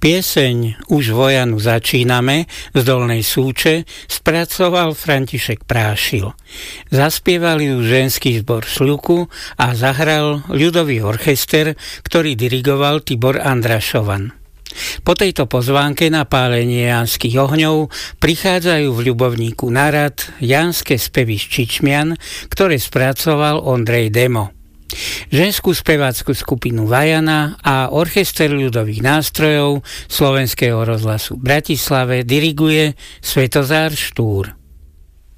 Pieseň Už vojanu začíname z Dolnej Súče spracoval František Prášil. Zaspieval ju ženský zbor Šľuku a zahral ľudový orchester, ktorý dirigoval Tibor Andrašovan. Po tejto pozvánke na pálenie janských ohňov prichádzajú v Ľubovníku na rad janské spevy z Čičmian, ktoré spracoval Ondrej Demo. Ženskú spevácku skupinu Vajana a orchester ľudových nástrojov Slovenského rozhlasu v Bratislave diriguje Svetozár Štúr.